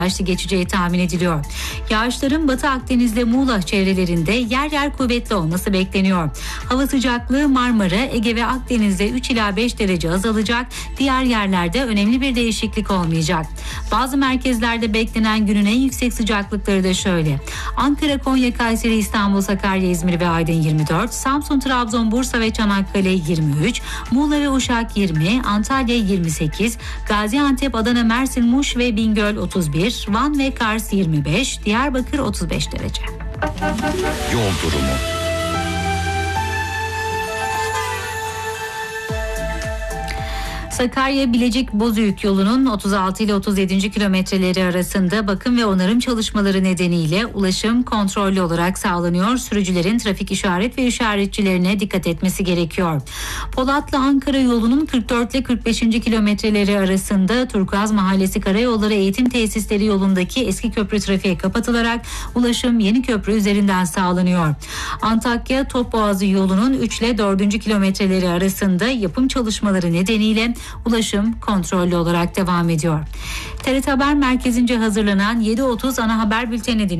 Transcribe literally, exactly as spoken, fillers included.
yağışlı geçeceği tahmin ediliyor. Yağışların Batı Akdeniz'de Muğla çevrelerinde yer yer kuvvetli olması bekleniyor. Hava sıcaklığı Marmara, Ege ve Akdeniz'de üç ila beş derece azalacak. Diğer yerlerde önemli bir değişiklik olmayacak. Bazı merkezlerde beklenen günün en yüksek sıcaklıkları da şöyle: Ankara, Konya, Kayseri, İstanbul, Sakarya, İzmir ve Aydın yirmi dört, Samsun, Trabzon, Bursa ve Çanakkale yirmi üç, Muğla ve Uşak yirmi, Antalya yirmi sekiz, Gaziantep, Adana, Mersin, Muş ve Bingöl otuz bir, Van ve Kars yirmi beş, Diyarbakır otuz beş derece. Yol durumu. Sakarya Bilecik Bozüyük yolunun otuz altı ile otuz yedinci kilometreleri arasında bakım ve onarım çalışmaları nedeniyle ulaşım kontrollü olarak sağlanıyor. Sürücülerin trafik işaret ve işaretçilerine dikkat etmesi gerekiyor. Polatlı Ankara yolunun kırk dört ile kırk beşinci kilometreleri arasında Turkuaz Mahallesi Karayolları Eğitim Tesisleri yolundaki eski köprü trafiğe kapatılarak ulaşım yeni köprü üzerinden sağlanıyor. Antakya Topboğazı yolunun üç ile dördüncü kilometreleri arasında yapım çalışmaları nedeniyle ulaşım kontrollü olarak devam ediyor. T R T Haber Merkezi'nce hazırlanan yedi otuz ana haber bülteni dinliyoruz.